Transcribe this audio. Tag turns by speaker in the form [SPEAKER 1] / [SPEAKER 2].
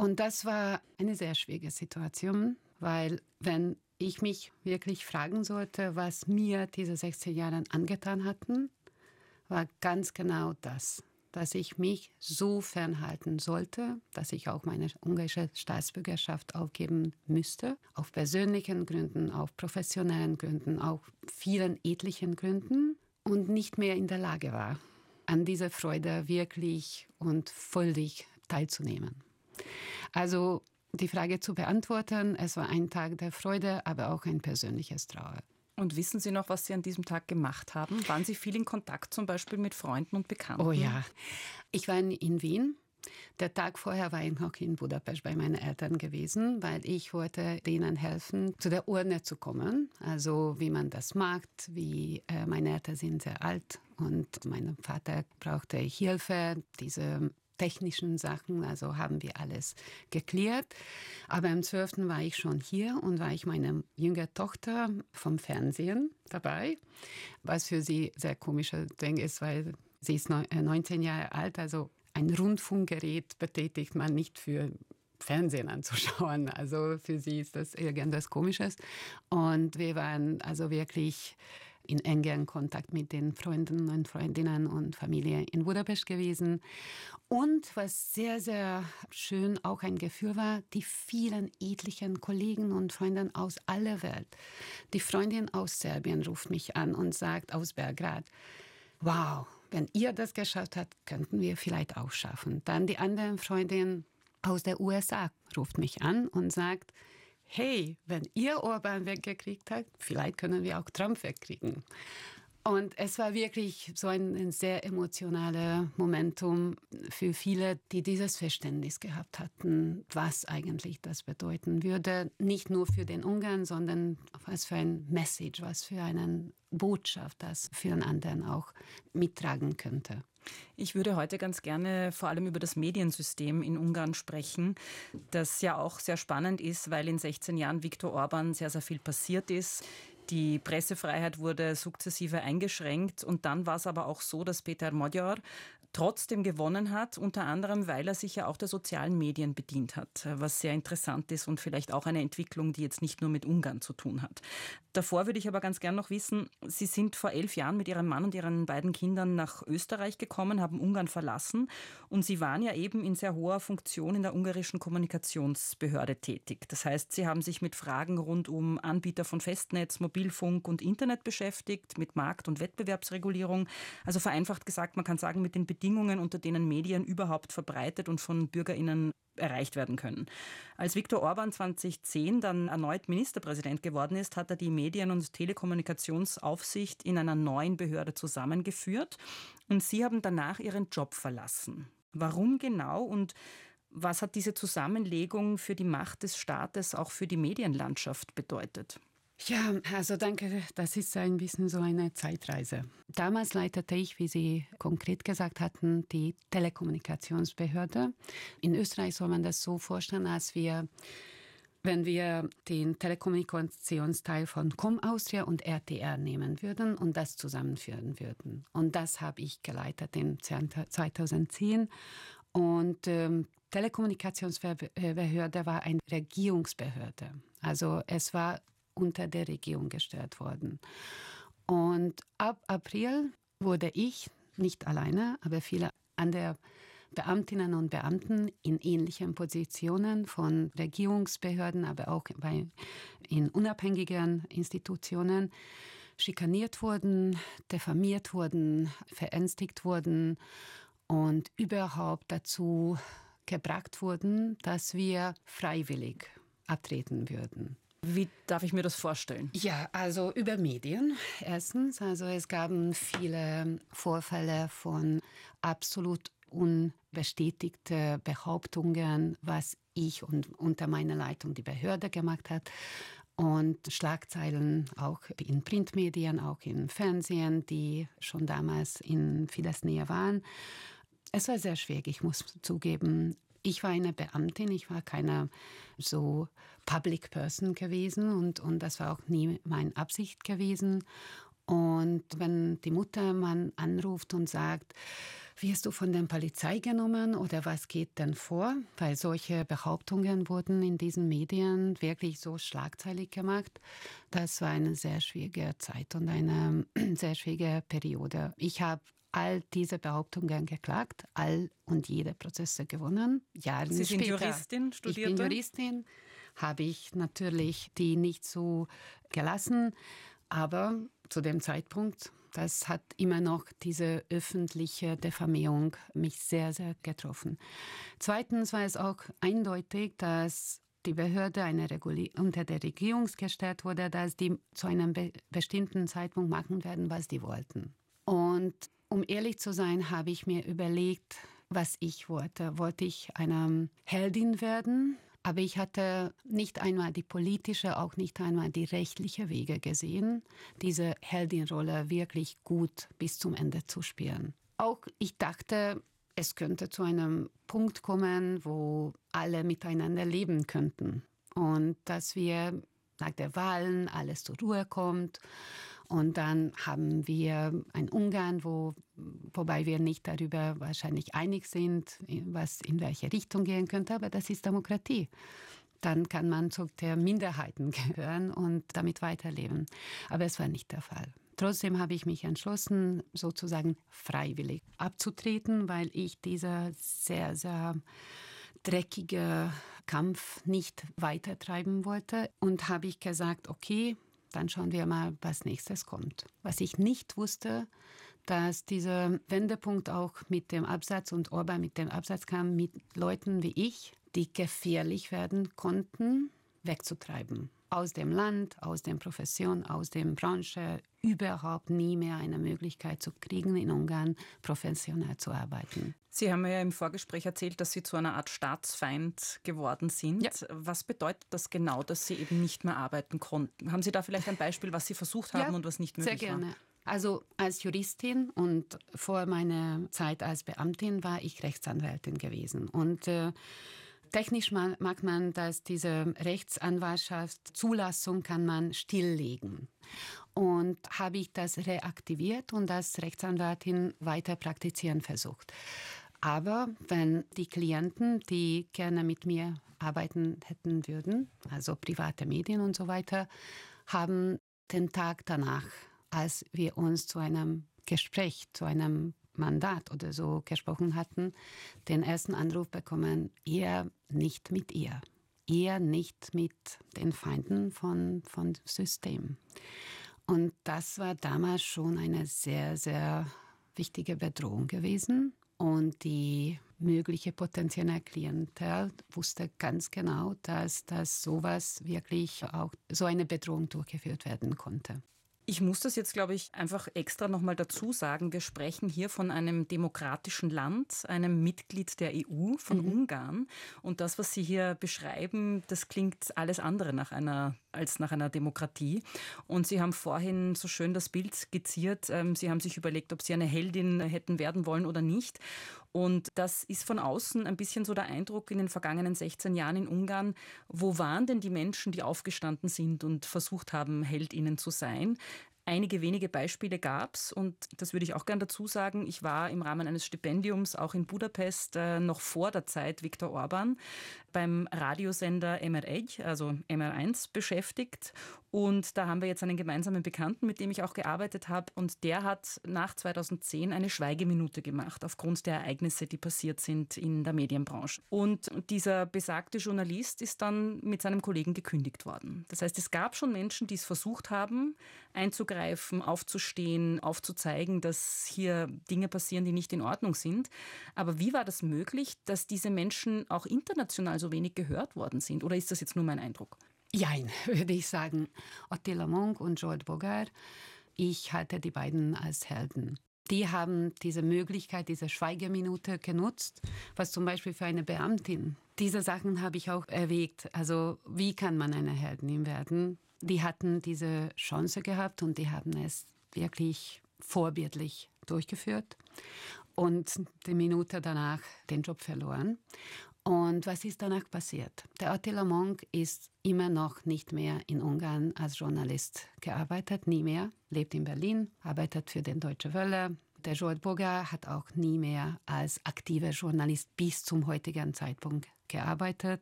[SPEAKER 1] Und das war eine sehr schwierige Situation, weil wenn ich mich wirklich fragen sollte, was mir diese 16 Jahre angetan hatten, war ganz genau das, dass ich mich so fernhalten sollte, dass ich auch meine ungarische Staatsbürgerschaft aufgeben müsste, auf persönlichen Gründen, auf professionellen Gründen, auf vielen etlichen Gründen und nicht mehr in der Lage war, an dieser Freude wirklich und völlig teilzunehmen. Also die Frage zu beantworten, es war ein Tag der Freude, aber auch ein persönliches Trauer.
[SPEAKER 2] Und wissen Sie noch, was Sie an diesem Tag gemacht haben? Waren Sie viel in Kontakt zum Beispiel mit Freunden und Bekannten?
[SPEAKER 1] Oh ja, ich war in Wien. Der Tag vorher war ich noch in Budapest bei meinen Eltern gewesen, weil ich wollte denen helfen, zu der Urne zu kommen. Also wie man das macht, meine Eltern sind sehr alt und mein Vater brauchte Hilfe, diese technischen Sachen, also haben wir alles geklärt. Aber am 12. war ich schon hier und war ich meine jüngere Tochter vom Fernsehen dabei, was für sie sehr komischer Ding ist, weil sie ist 19 Jahre alt, also ein Rundfunkgerät betätigt man nicht für Fernsehen anzuschauen. Also für sie ist das irgendwas Komisches. Und wir waren also wirklich in engem Kontakt mit den Freunden und Freundinnen und Familie in Budapest gewesen. Und was sehr, sehr schön auch ein Gefühl war, die vielen etlichen Kollegen und Freunde aus aller Welt. Die Freundin aus Serbien ruft mich an und sagt aus Belgrad, wow, wenn ihr das geschafft habt, könnten wir vielleicht auch schaffen. Dann die andere Freundin aus der USA ruft mich an und sagt, hey, wenn ihr Orban weggekriegt habt, vielleicht können wir auch Trump wegkriegen. Und es war wirklich so ein sehr emotionales Momentum für viele, die dieses Verständnis gehabt hatten, was eigentlich das bedeuten würde. Nicht nur für den Ungarn, sondern was für ein Message, was für eine Botschaft das für den anderen auch mittragen könnte.
[SPEAKER 2] Ich würde heute ganz gerne vor allem über das Mediensystem in Ungarn sprechen, das ja auch sehr spannend ist, weil in 16 Jahren Viktor Orban sehr, sehr viel passiert ist. Die Pressefreiheit wurde sukzessive eingeschränkt und dann war es aber auch so, dass Péter Magyar trotzdem gewonnen hat, unter anderem, weil er sich ja auch der sozialen Medien bedient hat, was sehr interessant ist und vielleicht auch eine Entwicklung, die jetzt nicht nur mit Ungarn zu tun hat. Davor würde ich aber ganz gern noch wissen, Sie sind vor 11 Jahren mit Ihrem Mann und Ihren beiden Kindern nach Österreich gekommen, haben Ungarn verlassen und Sie waren ja eben in sehr hoher Funktion in der ungarischen Kommunikationsbehörde tätig. Das heißt, Sie haben sich mit Fragen rund um Anbieter von Festnetz, Mobilfunk und Internet beschäftigt, mit Markt- und Wettbewerbsregulierung. Also vereinfacht gesagt, man kann sagen, mit den Bedingungen, unter denen Medien überhaupt verbreitet und von BürgerInnen erreicht werden können. Als Viktor Orban 2010 dann erneut Ministerpräsident geworden ist, hat er die Medien- und Telekommunikationsaufsicht in einer neuen Behörde zusammengeführt und Sie haben danach Ihren Job verlassen. Warum genau und was hat diese Zusammenlegung für die Macht des Staates, auch für die Medienlandschaft bedeutet?
[SPEAKER 1] Ja, also danke, das ist ein bisschen so eine Zeitreise. Damals leitete ich, wie Sie konkret gesagt hatten, die Telekommunikationsbehörde. In Österreich soll man das so vorstellen, wenn wir den Telekommunikationsteil von Com Austria und RTR nehmen würden und das zusammenführen würden. Und das habe ich geleitet im 2010. Und Telekommunikationsbehörde war eine Regierungsbehörde. Also es war unter der Regierung gestellt worden. Und ab April wurde ich, nicht alleine, aber viele andere Beamtinnen und Beamten in ähnlichen Positionen von Regierungsbehörden, aber auch in unabhängigen Institutionen schikaniert wurden, diffamiert wurden, verängstigt wurden und überhaupt dazu gebracht wurden, dass wir freiwillig abtreten würden.
[SPEAKER 2] Wie darf ich mir das vorstellen?
[SPEAKER 1] Ja, also über Medien erstens. Also es gab viele Vorfälle von absolut unbestätigten Behauptungen, was ich und unter meiner Leitung die Behörde gemacht hat. Und Schlagzeilen auch in Printmedien, auch im Fernsehen, die schon damals in vieles Nähe waren. Es war sehr schwierig, ich muss zugeben. Ich war eine Beamtin, ich war keine so Public Person gewesen und das war auch nie meine Absicht gewesen. Und wenn die Mutter man anruft und sagt, wirst du von der Polizei genommen oder was geht denn vor? Weil solche Behauptungen wurden in diesen Medien wirklich so schlagzeilig gemacht. Das war eine sehr schwierige Zeit und eine sehr schwierige Periode. Ich habe all diese Behauptungen geklagt, all und jede Prozesse gewonnen. Jahre
[SPEAKER 2] Sie sind
[SPEAKER 1] später.
[SPEAKER 2] Juristin, Studierte?
[SPEAKER 1] Ich bin Juristin, habe ich natürlich die nicht so gelassen, aber zu dem Zeitpunkt, das hat immer noch diese öffentliche Diffamierung mich sehr, sehr getroffen. Zweitens war es auch eindeutig, dass die Behörde unter der Regierung gestellt wurde, dass die zu einem bestimmten Zeitpunkt machen werden, was die wollten. Und um ehrlich zu sein, habe ich mir überlegt, was ich wollte. Wollte ich eine Heldin werden? Aber ich hatte nicht einmal die politische, auch nicht einmal die rechtliche Wege gesehen, diese Heldinrolle wirklich gut bis zum Ende zu spielen. Auch ich dachte, es könnte zu einem Punkt kommen, wo alle miteinander leben könnten. Und dass wir nach der Wahlen alles zur Ruhe kommt. Und dann haben wir ein Ungarn, wobei wir nicht darüber wahrscheinlich einig sind, was in welche Richtung gehen könnte, aber das ist Demokratie. Dann kann man zu der Minderheiten gehören und damit weiterleben. Aber es war nicht der Fall. Trotzdem habe ich mich entschlossen, sozusagen freiwillig abzutreten, weil ich dieser sehr, sehr dreckige Kampf nicht weitertreiben wollte. Und habe ich gesagt, okay, dann schauen wir mal, was nächstes kommt. Was ich nicht wusste, dass dieser Wendepunkt auch mit dem Absatz und Orban mit dem Absatz kam, mit Leuten wie ich, die gefährlich werden konnten, wegzutreiben. Aus dem Land, aus der Profession, aus der Branche, überhaupt nie mehr eine Möglichkeit zu kriegen, in Ungarn professionell zu arbeiten.
[SPEAKER 2] Sie haben ja im Vorgespräch erzählt, dass Sie zu einer Art Staatsfeind geworden sind. Ja. Was bedeutet das genau, dass Sie eben nicht mehr arbeiten konnten? Haben Sie da vielleicht ein Beispiel, was Sie versucht haben und was nicht möglich war?
[SPEAKER 1] Sehr gerne. Also als Juristin und vor meiner Zeit als Beamtin war ich Rechtsanwältin gewesen. Und technisch mag man, dass diese Rechtsanwaltschaftszulassung kann man stilllegen. Und habe ich das reaktiviert und als Rechtsanwältin weiter praktizieren versucht. Aber wenn die Klienten, die gerne mit mir arbeiten hätten würden, also private Medien und so weiter, haben den Tag danach, als wir uns zu einem Gespräch, zu einem Mandat oder so gesprochen hatten, den ersten Anruf bekommen, eher nicht mit ihr, eher nicht mit den Feinden von System. Und das war damals schon eine sehr, sehr wichtige Bedrohung gewesen. Und die mögliche potenzielle Klientel wusste ganz genau, dass sowas wirklich auch so eine Bedrohung durchgeführt werden konnte.
[SPEAKER 2] Ich muss das jetzt, glaube ich, einfach extra nochmal dazu sagen. Wir sprechen hier von einem demokratischen Land, einem Mitglied der EU, von Ungarn. Und das, was Sie hier beschreiben, das klingt alles andere als nach einer Demokratie. Und Sie haben vorhin so schön das Bild skizziert. Sie haben sich überlegt, ob Sie eine Heldin hätten werden wollen oder nicht. Und das ist von außen ein bisschen so der Eindruck in den vergangenen 16 Jahren in Ungarn. Wo waren denn die Menschen, die aufgestanden sind und versucht haben, Heldinnen zu sein? Einige wenige Beispiele gab es und das würde ich auch gern dazu sagen. Ich war im Rahmen eines Stipendiums auch in Budapest noch vor der Zeit Viktor Orban beim Radiosender MR1, also MR1 beschäftigt. Und da haben wir jetzt einen gemeinsamen Bekannten, mit dem ich auch gearbeitet habe. Und der hat nach 2010 eine Schweigeminute gemacht, aufgrund der Ereignisse, die passiert sind in der Medienbranche. Und dieser besagte Journalist ist dann mit seinem Kollegen gekündigt worden. Das heißt, es gab schon Menschen, die es versucht haben, einzugreifen, aufzustehen, aufzuzeigen, dass hier Dinge passieren, die nicht in Ordnung sind. Aber wie war das möglich, dass diese Menschen auch international so wenig gehört worden sind? Oder ist das jetzt nur mein Eindruck?
[SPEAKER 1] Jein, würde ich sagen. Attila Monk und Zsolt Bogár, ich halte die beiden als Helden. Die haben diese Möglichkeit, diese Schweigeminute genutzt, was zum Beispiel für eine Beamtin. Diese Sachen habe ich auch erwägt. Also wie kann man eine Heldin werden? Die hatten diese Chance gehabt und die haben es wirklich vorbildlich durchgeführt und die Minute danach den Job verloren. Und was ist danach passiert? Der Attila Monk ist immer noch nicht mehr in Ungarn als Journalist gearbeitet, nie mehr, lebt in Berlin, arbeitet für den Deutsche Welle, Der Joel Boger hat auch nie mehr als aktiver Journalist bis zum heutigen Zeitpunkt gearbeitet.